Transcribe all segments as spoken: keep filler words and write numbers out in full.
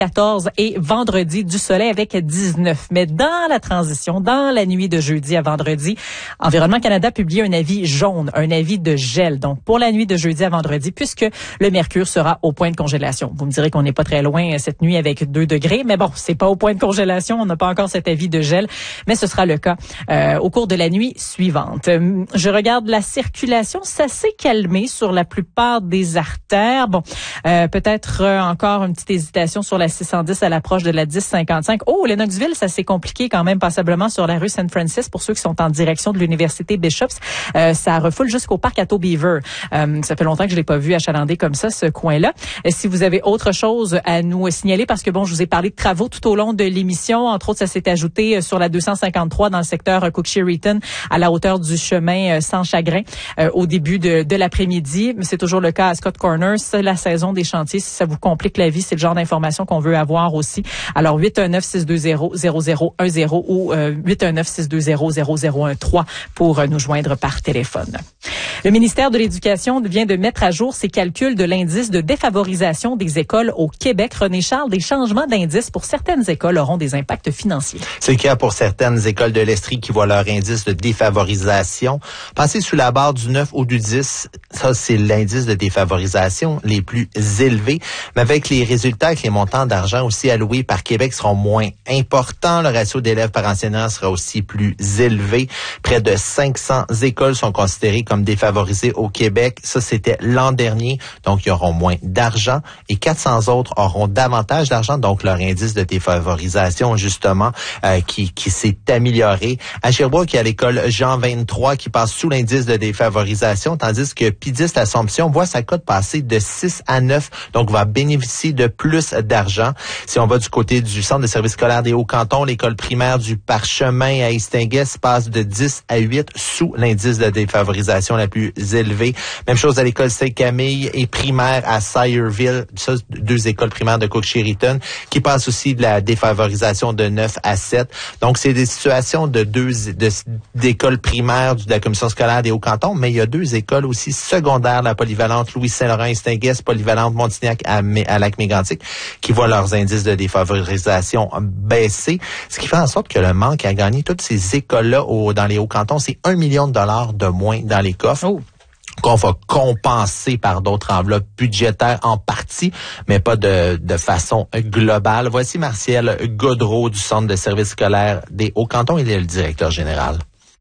quatorze et vendredi du soleil avec dix-neuf. Mais dans la transition, dans la nuit de jeudi à vendredi, Environnement Canada publie un avis jaune, un avis de gel. Donc, pour la nuit de jeudi à vendredi, puisque le mercure sera au point de congélation. Vous me direz qu'on n'est pas très loin cette nuit avec deux degrés, mais bon, c'est pas au point de congélation. On n'a pas encore cet avis de gel, mais ce sera le cas euh, au cours de la nuit suivante. Je regarde la circulation, ça s'est calmé sur la plupart des artères. Bon, euh, peut-être euh, encore une petite hésitation sur la six cent dix à l'approche de la dix cinquante-cinq. Oh, Lennoxville, ça s'est compliqué quand même passablement sur la rue Saint-Francis pour ceux qui sont en direction de l'université Bishops. Euh, ça refoule jusqu'au parc Atto Beaver. Euh, ça fait longtemps que je l'ai pas vu achalander comme ça, ce coin-là. Euh, si vous avez autre chose à nous signaler, parce que bon, je vous ai parlé de travaux tout au long de l'émission. Entre autres, ça s'est ajouté sur la deux cent cinquante-trois dans le secteur Cook-Sheridan à la hauteur du chemin Sans Chagrin euh, au début de, de l'après-midi. C'est toujours le cas à Scott Corner. C'est la saison des chantiers. Si ça vous complique la vie, c'est le genre d'information qu'on veut avoir aussi. Alors, huit un neuf, six deux zéro, zéro zéro un zéro ou euh, huit un neuf, six deux zéro, zéro zéro un trois pour euh, nous joindre par téléphone. Le ministère de l'Éducation vient de mettre à jour ses calculs de l'indice de défavorisation des écoles au Québec. René Charles, des changements d'indice pour certaines écoles auront des impacts financiers. C'est le cas pour certaines écoles de l'Estrie qui voient leur indice de défavorisation passer sous la barre du neuf ou du dix. Ça, c'est l'indice de défavorisation les plus élevés. Mais avec les résultats, avec les montants d'argent aussi alloués par Québec seront moins importants. Le ratio d'élèves par enseignant sera aussi plus élevé. Près de cinq cents écoles sont considérées comme défavorisées au Québec. Ça, c'était l'an dernier. Donc, ils auront moins d'argent et quatre cents autres auront davantage d'argent. Donc, leur indice de défavorisation, justement, euh, qui, qui s'est amélioré. À Sherbrooke, il y a l'école Jean vingt-trois qui passe sous l'indice de défavorisation, tandis que P dix Assomption voit sa cote passer de six à neuf, donc va bénéficier de plus d'argent. Si on va du côté du Centre de services scolaires des Hauts-Cantons, l'école primaire du Parchemin à Istinguest passe de dix à huit sous l'indice de défavorisation la plus élevée. Même chose à l'école Saint-Camille et primaire à Sayreville, ça, deux écoles primaires de Cook-Sheridan, qui passent aussi de la défavorisation de neuf à sept. Donc, c'est des situations de deux de, d'écoles primaires de la commission scolaire des Hauts-Cantons, mais il y a deux écoles aussi secondaires, la polyvalente Louis-Saint-Laurent et Istinguest, polyvalente Montignac à, à Lac-Mégantic, qui voient leurs indices de défavorisation baisser, ce qui fait en sorte que le manque à gagner toutes ces écoles-là au, dans les Hauts-Cantons, c'est un million de dollars de moins dans les coffres. Oh. Qu'on va compenser par d'autres enveloppes budgétaires en partie, mais pas de, de façon globale. Voici Martial Godreau du Centre de services scolaires des Hauts-Cantons. Il est le directeur général.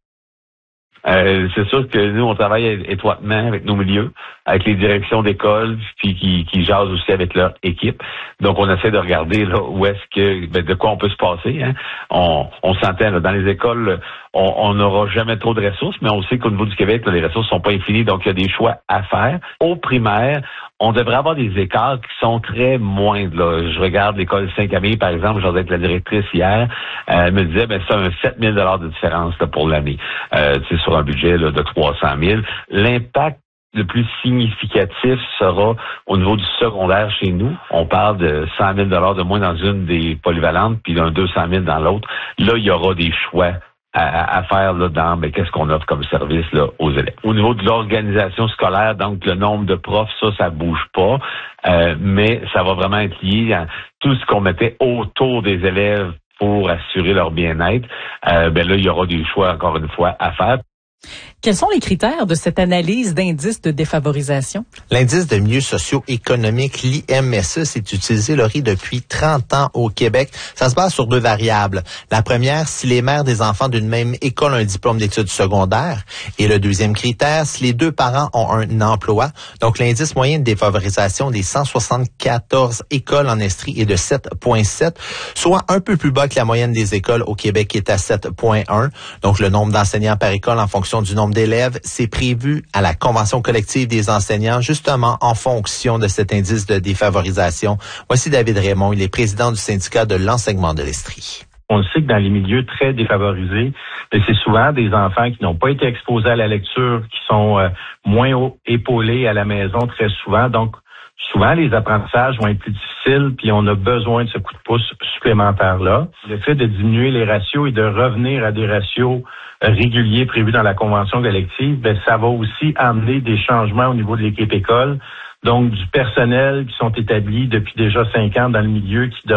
Euh, c'est sûr que nous, on travaille étroitement avec nos milieux, avec les directions d'école, puis qui, qui jasent aussi avec leur équipe. Donc, on essaie de regarder là où est-ce que, ben, de quoi on peut se passer. Hein. On, on s'entend là, dans les écoles, on n'aura jamais trop de ressources, mais on sait qu'au niveau du Québec, là, les ressources sont pas infinies, donc il y a des choix à faire. Au primaire, on devrait avoir des écarts qui sont très moindres. Là. Je regarde l'école Saint-Camille, par exemple, j'en ai avec la directrice hier, euh, elle me disait, ben c'est un sept mille dollars de différence là, pour l'année. Euh, c'est sur un budget là, de trois cent mille. L'impact le plus significatif sera au niveau du secondaire chez nous. On parle de cent mille dollars de moins dans une des polyvalentes, puis d'un deux cent mille dans l'autre. Là, il y aura des choix à, à faire là dans ben, qu'est-ce qu'on offre comme service là aux élèves. Au niveau de l'organisation scolaire, donc le nombre de profs, ça, ça bouge pas, euh, mais ça va vraiment être lié à tout ce qu'on mettait autour des élèves pour assurer leur bien-être. Euh, ben là, il y aura des choix encore une fois à faire. Quels sont les critères de cette analyse d'indice de défavorisation? L'indice de milieu socio-économique, l'I M S E, c'est utilisé, Laurie, depuis trente ans au Québec. Ça se base sur deux variables. La première, si les mères des enfants d'une même école ont un diplôme d'études secondaires. Et le deuxième critère, si les deux parents ont un emploi. Donc, l'indice moyen de défavorisation des cent soixante-quatorze écoles en Estrie est de sept virgule sept, soit un peu plus bas que la moyenne des écoles au Québec qui est à sept virgule un. Donc, le nombre d'enseignants par école en fonction du nombre d'élèves, c'est prévu à la Convention collective des enseignants, justement en fonction de cet indice de défavorisation. Voici David Raymond, il est président du syndicat de l'enseignement de l'Estrie. On le sait que dans les milieux très défavorisés, c'est souvent des enfants qui n'ont pas été exposés à la lecture, qui sont euh, moins épaulés à la maison très souvent. Donc, souvent, les apprentissages vont être plus difficiles, puis on a besoin de ce coup de pouce supplémentaire-là. Le fait de diminuer les ratios et de revenir à des ratios réguliers prévus dans la convention collective, ben, ça va aussi amener des changements au niveau de l'équipe école, donc du personnel qui sont établis depuis déjà cinq ans dans le milieu, qui